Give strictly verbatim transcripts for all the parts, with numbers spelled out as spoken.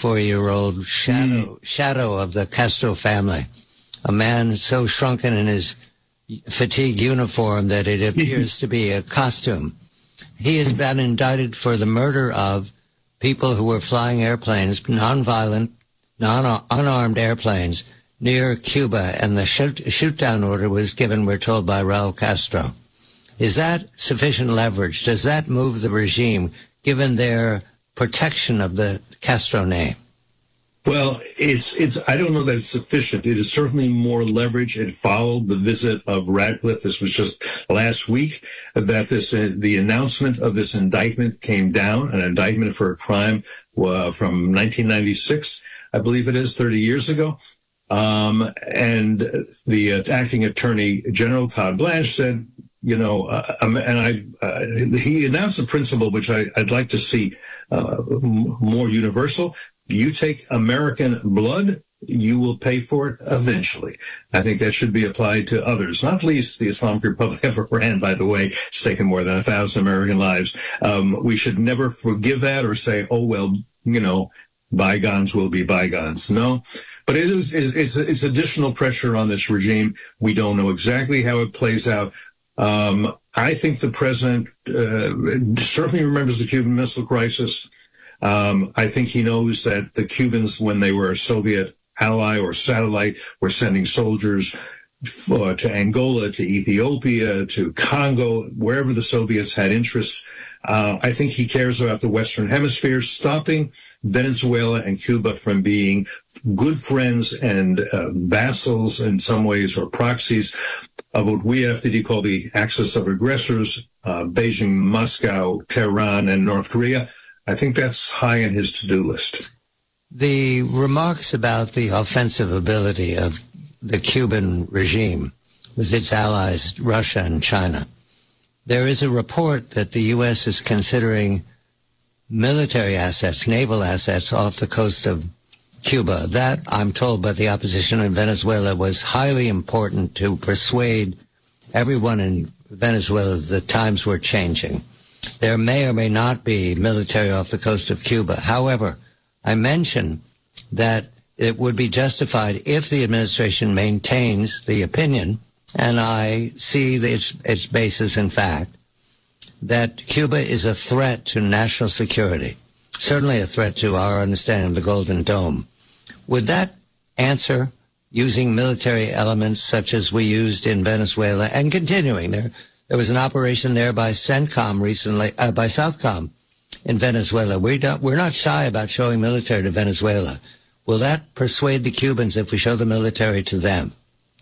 ninety-four-year-old shadow, mm. shadow of the Castro family, a man so shrunken in his fatigue uniform that it appears to be a costume. He has been indicted for the murder of people who were flying airplanes, nonviolent, non-unarmed airplanes, near Cuba, and the shoot, shoot-down order was given, we're told, by Raul Castro. Is that sufficient leverage? Does that move the regime, given their protection of the Castro name? Well, it's, it's, I don't know that it's sufficient. It is certainly more leverage. It followed the visit of Radcliffe. This was just last week that this, uh, the announcement of this indictment came down, an indictment for a crime uh, from nineteen ninety-six, I believe it is, thirty years ago. Um, and the uh, acting attorney general, Todd Blanche, said, you know, uh, um, and I, uh, he announced a principle which I, I'd like to see uh, m- more universal. You take American blood, you will pay for it eventually. I think that should be applied to others, not least the Islamic Republic of Iran, by the way. It's taken more than a thousand American lives. Um, we should never forgive that or say, oh, well, you know, bygones will be bygones. No, but it is, it's, it's additional pressure on this regime. We don't know exactly how it plays out. Um, I think the president uh, certainly remembers the Cuban Missile Crisis. Um, I think he knows that the Cubans, when they were a Soviet ally or satellite, were sending soldiers uh, to Angola, to Ethiopia, to Congo, wherever the Soviets had interests. Uh, I think he cares about the Western Hemisphere, stopping Venezuela and Cuba from being good friends and uh, vassals in some ways, or proxies of what we have to call the axis of aggressors, uh, Beijing, Moscow, Tehran, and North Korea. I think that's high in his to-do list. The remarks about the offensive ability of the Cuban regime with its allies, Russia and China. There is a report that the U S is considering military assets, naval assets off the coast of Cuba. That, I'm told by the opposition in Venezuela, was highly important to persuade everyone in Venezuela that times were changing. There may or may not be military off the coast of Cuba. However, I mention that it would be justified if the administration maintains the opinion, and I see its, its basis in fact, that Cuba is a threat to national security, certainly a threat to our understanding of the Golden Dome. Would that answer using military elements such as we used in Venezuela and continuing there? There was an operation there by CENTCOM recently, uh, by Southcom in Venezuela. We don't, we're not shy about showing military to Venezuela. Will that persuade the Cubans if we show the military to them?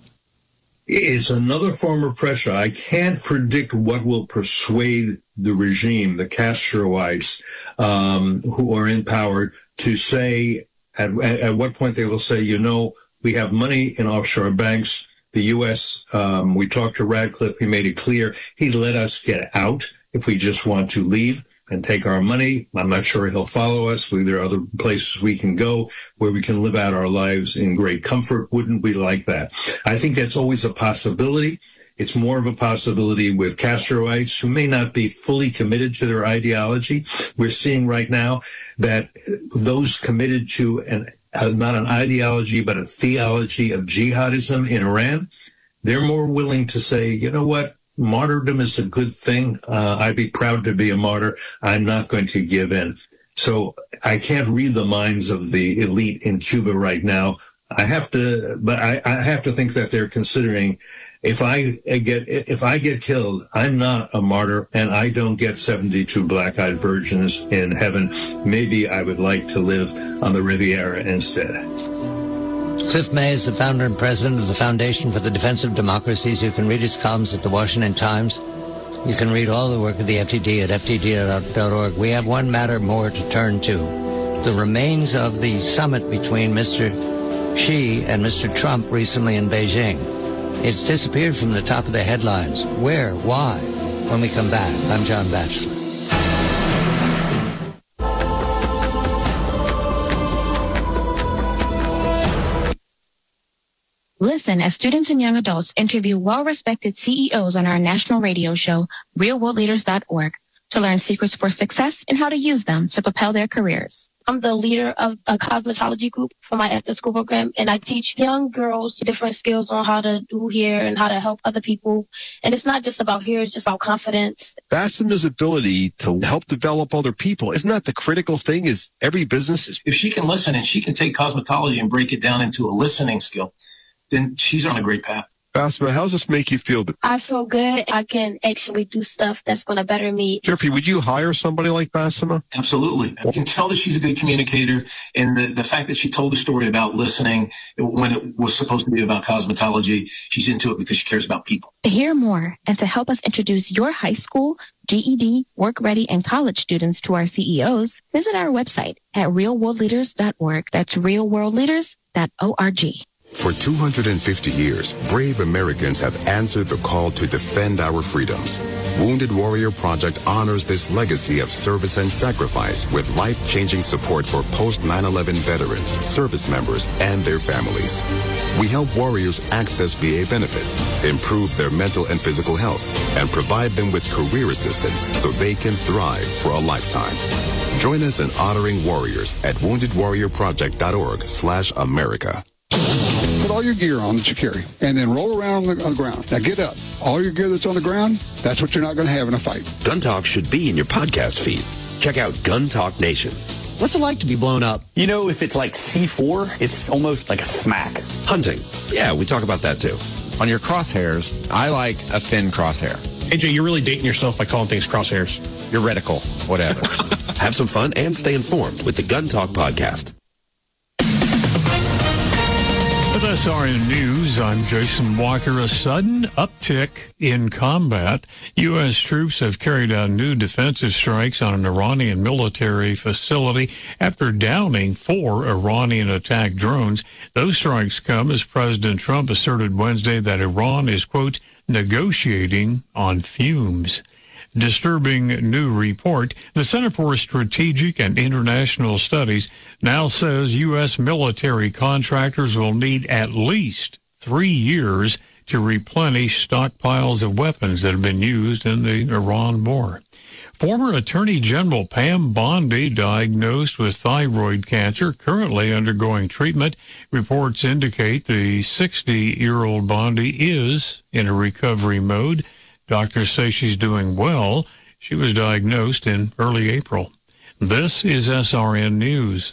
It's another form of pressure. I can't predict what will persuade the regime, the Castroites, um, who are in power, to say at, at what point they will say, you know, we have money in offshore banks. The U S, um, we talked to Radcliffe. He made it clear he'd let us get out if we just want to leave and take our money. I'm not sure he'll follow us. We, there are other places we can go where we can live out our lives in great comfort. Wouldn't we like that? I think that's always a possibility. It's more of a possibility with Castroites who may not be fully committed to their ideology. We're seeing right now that those committed to an Uh, not an ideology, but a theology of jihadism in Iran, they're more willing to say, you know what, martyrdom is a good thing. Uh, I'd be proud to be a martyr. I'm not going to give in. So I can't read the minds of the elite in Cuba right now. I have to, but I, I have to think that they're considering, if I get if I get killed, I'm not a martyr, and I don't get seventy-two black-eyed virgins in heaven. Maybe I would like to live on the Riviera instead. Cliff May is the founder and president of the Foundation for the Defense of Democracies. You can read his columns at the Washington Times. You can read all the work of the F T D at F T D dot org. We have one matter more to turn to. The remains of the summit between Mister Xi and Mister Trump recently in Beijing. It's disappeared from the top of the headlines. Where? Why? When we come back, I'm John Batchelor. Listen as students and young adults interview well-respected C E Os on our national radio show, real world leaders dot org, to learn secrets for success and how to use them to propel their careers. I'm the leader of a cosmetology group for my after-school program, and I teach young girls different skills on how to do hair and how to help other people. And it's not just about hair, it's just about confidence. Basema's ability to help develop other people, isn't that the critical thing? Is every business is... If she can listen and she can take cosmetology and break it down into a listening skill, then she's on a great path. Basma, how does this make you feel? I feel good. I can actually do stuff that's going to better me. Jeffrey, would you hire somebody like Basma? Absolutely. I can tell that she's a good communicator, and the, the fact that she told the story about listening when it was supposed to be about cosmetology, she's into it because she cares about people. To hear more and to help us introduce your high school, G E D, work ready, and college students to our C E Os, visit our website at real world leaders dot org. That's real world leaders dot org. For two hundred fifty years, brave Americans have answered the call to defend our freedoms. Wounded Warrior Project honors this legacy of service and sacrifice with life-changing support for post nine eleven veterans, service members, and their families. We help warriors access V A benefits, improve their mental and physical health, and provide them with career assistance so they can thrive for a lifetime. Join us in honoring warriors at wounded warrior project dot org slash America. Put all your gear on that you carry, and then roll around on the, on the ground. Now get up. All your gear that's on the ground, that's what you're not going to have in a fight. Gun Talk should be in your podcast feed. Check out Gun Talk Nation. What's it like to be blown up? You know, if it's like C four, it's almost like a smack. Hunting. Yeah, we talk about that too. On your crosshairs, I like a thin crosshair. A J, you're really dating yourself by calling things crosshairs. Your reticle, whatever. Have some fun and stay informed with the Gun Talk podcast. With S R N News, I'm Jason Walker. A sudden uptick in combat. U S troops have carried out new defensive strikes on an Iranian military facility after downing four Iranian-attacked drones. Those strikes come as President Trump asserted Wednesday that Iran is, quote, negotiating on fumes. Disturbing new report. The Center for Strategic and International Studies now says U S military contractors will need at least three years to replenish stockpiles of weapons that have been used in the Iran war. Former Attorney General Pam Bondi, diagnosed with thyroid cancer, currently undergoing treatment. Reports indicate the sixty-year-old Bondi is in a recovery mode. Doctors say she's doing well. She was diagnosed in early April. This is S R N News.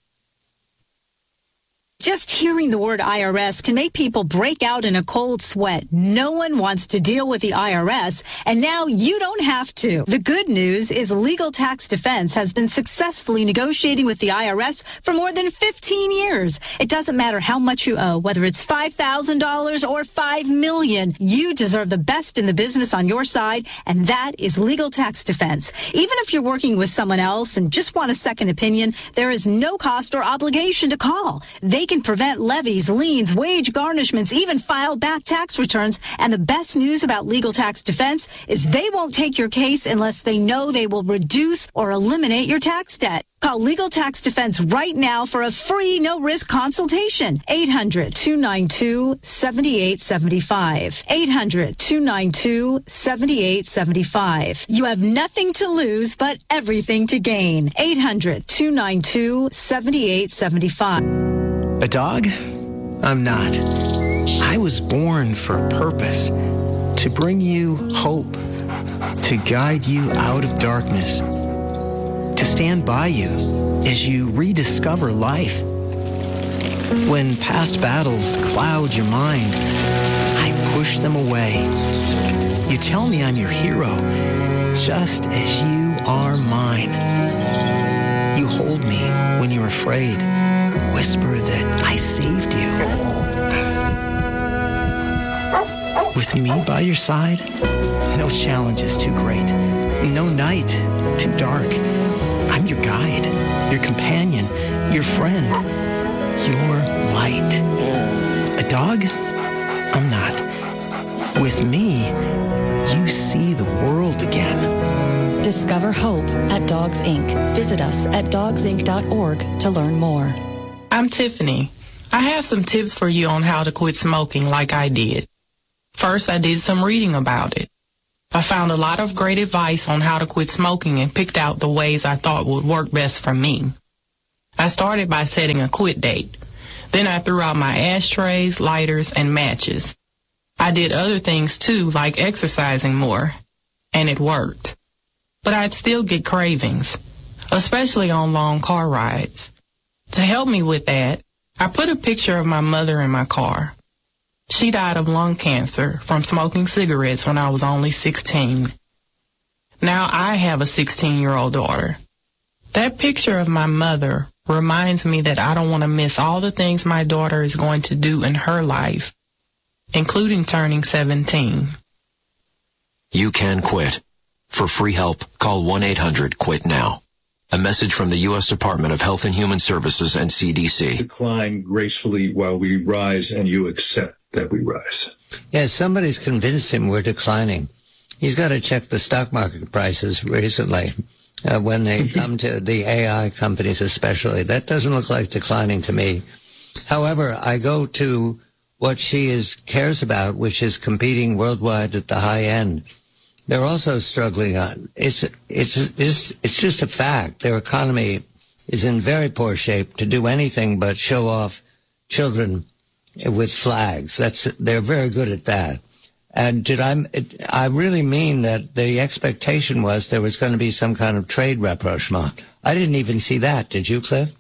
Just hearing the word I R S can make people break out in a cold sweat. No one wants to deal with the I R S, and now you don't have to. The good news is Legal Tax Defense has been successfully negotiating with the I R S for more than fifteen years. It doesn't matter how much you owe, whether it's five thousand dollars or five million dollars. You deserve the best in the business on your side, and that is Legal Tax Defense. Even if you're working with someone else and just want a second opinion, there is no cost or obligation to call. They can prevent levies, liens, wage garnishments, even file back tax returns. And the best news about Legal Tax Defense is they won't take your case unless they know they will reduce or eliminate your tax debt. Call Legal Tax Defense right now for a free, no-risk consultation. eight hundred, two nine two, seven eight seven five. eight hundred, two nine two, seven eight seven five. You have nothing to lose, but everything to gain. eight hundred, two nine two, seven eight seven five. A dog? I'm not. I was born for a purpose. To bring you hope. To guide you out of darkness. To stand by you as you rediscover life. When past battles cloud your mind, I push them away. You tell me I'm your hero, just as you are mine. You hold me when you're afraid, whisper that I saved you. With me by your side, no challenge is too great, no night too dark. I'm your guide, your companion, your friend, your light. A dog? I'm not. With me, you see the world again. Discover hope at Dogs Incorporated. Visit us at dogs inc dot org to learn more. I'm Tiffany. I have some tips for you on how to quit smoking like I did. First, I did some reading about it. I found a lot of great advice on how to quit smoking and picked out the ways I thought would work best for me. I started by setting a quit date. Then I threw out my ashtrays, lighters, and matches. I did other things too, like exercising more, and it worked. But I'd still get cravings, especially on long car rides. To help me with that, I put a picture of my mother in my car. She died of lung cancer from smoking cigarettes when I was only sixteen. Now I have a sixteen-year-old daughter. That picture of my mother reminds me that I don't want to miss all the things my daughter is going to do in her life, including turning seventeen. You can quit. For free help, call one eight hundred quit now. A message from the U S Department of Health and Human Services and C D C. Decline gracefully while we rise, and you accept that we rise. Yeah, somebody's convinced him we're declining. He's got to check the stock market prices recently. Uh, when they come to the A I companies especially. That doesn't look like declining to me. However, I go to what she is cares about, which is competing worldwide at the high end. They're also struggling on. It's, it's, it's, it's just a fact. Their economy is in very poor shape to do anything but show off children with flags. That's, they're very good at that. And did I, I really mean that the expectation was there was going to be some kind of trade rapprochement. I didn't even see that. Did you, Cliff?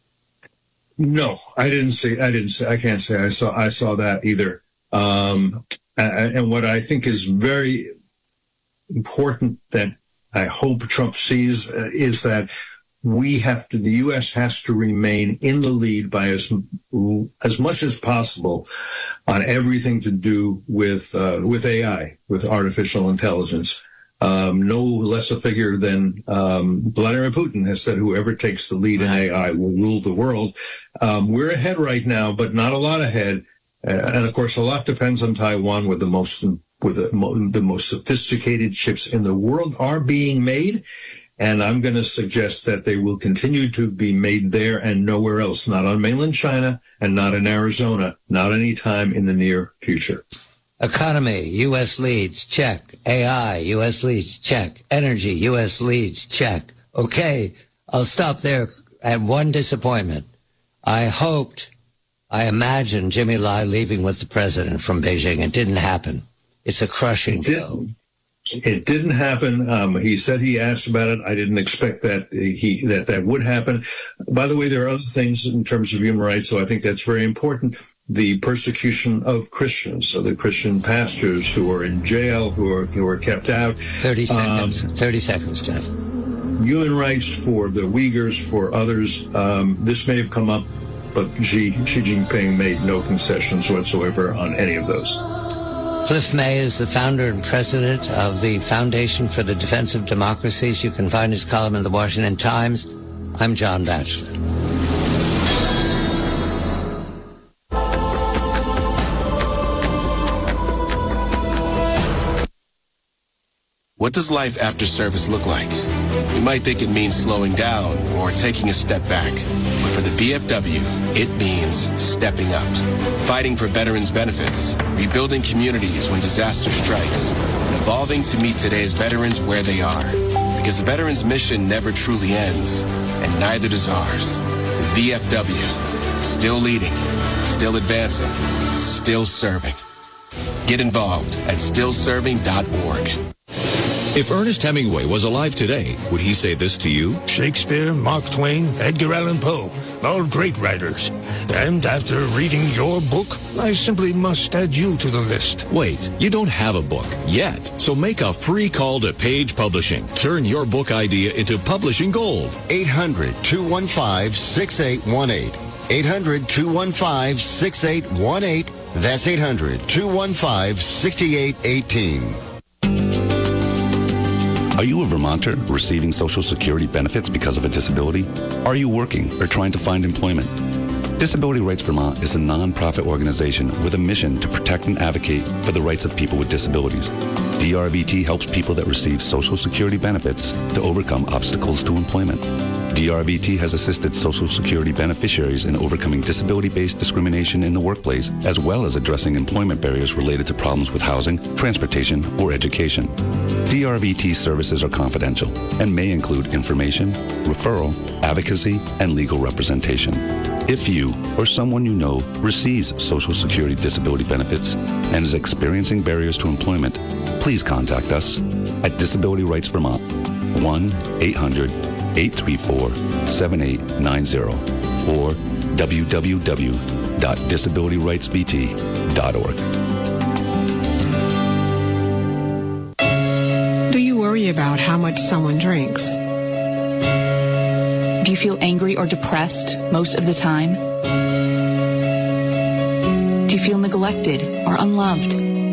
No, I didn't see, I didn't see, I can't say I saw, I saw that either. Um, and, and what I think is very important that I hope Trump sees uh, is that we have to, the U S has to remain in the lead by as as much as possible on everything to do with uh, with A I, with artificial intelligence. Um, no less a figure than um, Vladimir Putin has said, whoever takes the lead in A I will rule the world. Um, we're ahead right now, but not a lot ahead. Uh, and of course, a lot depends on Taiwan, where the most with the, the most sophisticated chips in the world are being made. And I'm going to suggest that they will continue to be made there and nowhere else, not on mainland China and not in Arizona, not any time in the near future. Economy, U S leads, check. A I, U S leads, check. Energy, U S leads, check. Okay, I'll stop there at one disappointment. I hoped, I imagined Jimmy Lai leaving with the president from Beijing. It didn't happen. It's a crushing blow. It didn't happen. Um, he said he asked about it. I didn't expect that he that that would happen. By the way, there are other things in terms of human rights, so I think that's very important. The persecution of Christians, so the Christian pastors who are in jail, who are who are kept out. Thirty seconds. Um, Thirty seconds, Jeff. Human rights for the Uyghurs, for others. Um, this may have come up, but Xi, Xi Jinping made no concessions whatsoever on any of those. Cliff May is the founder and president of the Foundation for the Defense of Democracies. You can find his column in the Washington Times. I'm John Batchelor. What does life after service look like? You might think it means slowing down or taking a step back. But for the V F W, it means stepping up. Fighting for veterans' benefits, rebuilding communities when disaster strikes, and evolving to meet today's veterans where they are. Because the veterans' mission never truly ends, and neither does ours. The V F W, still leading, still advancing, still serving. Get involved at still serving dot org. If Ernest Hemingway was alive today, would he say this to you? Shakespeare, Mark Twain, Edgar Allan Poe, all great writers. And after reading your book, I simply must add you to the list. Wait, you don't have a book yet. So make a free call to Page Publishing. Turn your book idea into publishing gold. eight hundred, two one five, six eight one eight. eight hundred, two one five, six eight one eight. That's eight hundred, two one five, six eight one eight. Are you a Vermonter receiving Social Security benefits because of a disability? Are you working or trying to find employment? Disability Rights Vermont is a nonprofit organization with a mission to protect and advocate for the rights of people with disabilities. D R V T helps people that receive Social Security benefits to overcome obstacles to employment. D R V T has assisted Social Security beneficiaries in overcoming disability-based discrimination in the workplace, as well as addressing employment barriers related to problems with housing, transportation, or education. D R V T services are confidential and may include information, referral, advocacy, and legal representation. If you or someone you know receives Social Security disability benefits and is experiencing barriers to employment, please contact us at Disability Rights Vermont, one eight hundred eight three four seven eight nine zero or w w w dot disability rights v t dot org. Do you worry about how much someone drinks? Do you feel angry or depressed most of the time? Do you feel neglected or unloved?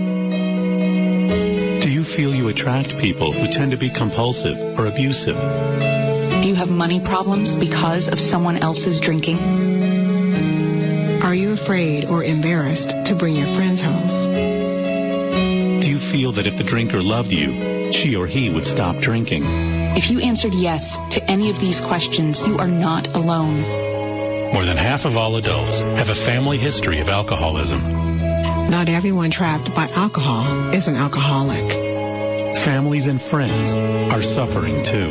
Do you feel you attract people who tend to be compulsive or abusive? Do you have money problems because of someone else's drinking? Are you afraid or embarrassed to bring your friends home? Do you feel that if the drinker loved you, she or he would stop drinking? If you answered yes to any of these questions, you are not alone. More than half of all adults have a family history of alcoholism. Not everyone trapped by alcohol is an alcoholic. Families and friends are suffering too.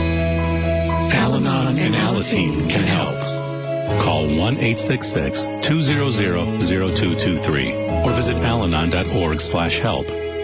Al-Anon and Alateen can help. Call one eight six six two zero zero zero two two three or visit alanon dot org slash help.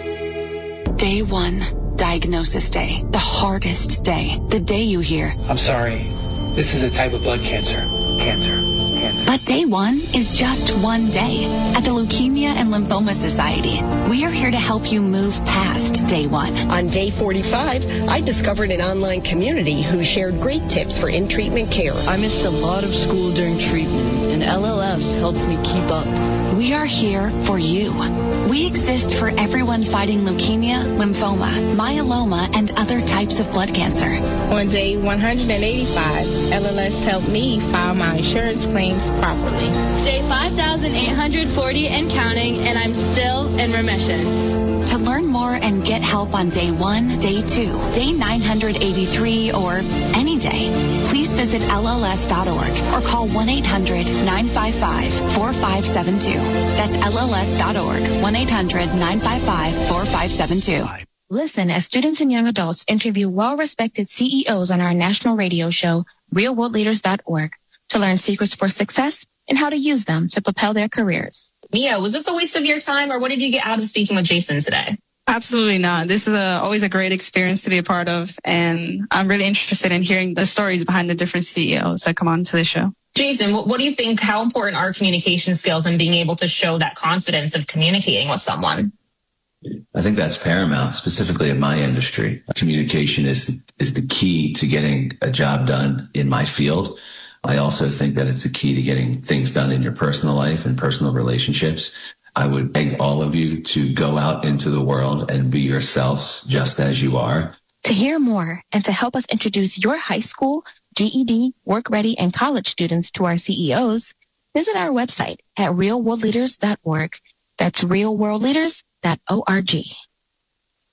Day one, diagnosis day. The hardest day. The day you hear, I'm sorry, this is a type of blood cancer. Cancer. Cancer. But day one is just one day. At the Leukemia and Lymphoma Society, we are here to help you move past day one. On day forty-five, I discovered an online community who shared great tips for in-treatment care. I missed a lot of school during treatment, and L L S helped me keep up. We are here for you. We exist for everyone fighting leukemia, lymphoma, myeloma, and other types of blood cancer. On day one hundred eighty-five, L L S helped me file my insurance claims properly. Day five thousand eight hundred forty and counting, and I'm still in remission. To learn more and get help on day one, day two, day nine hundred eighty-three, or any day, please visit L L S dot org or call one eight hundred nine five five four five seven two. That's L L S dot org, one eight hundred nine five five four five seven two. Listen as students and young adults interview well-respected C E Os on our national radio show, real world leaders dot org, to learn secrets for success and how to use them to propel their careers. Mia, was this a waste of your time, or what did you get out of speaking with Jason today? Absolutely not. This is a, always a great experience to be a part of, and I'm really interested in hearing the stories behind the different C E Os that come on to the show. Jason, what, what do you think, how important are communication skills and being able to show that confidence of communicating with someone? I think that's paramount, specifically in my industry. Communication is is the key to getting a job done in my field. I also think that it's the key to getting things done in your personal life and personal relationships. I would beg all of you to go out into the world and be yourselves just as you are. To hear more and to help us introduce your high school, G E D, work ready, and college students to our C E Os, visit our website at real world leaders dot org. That's real world leaders dot org.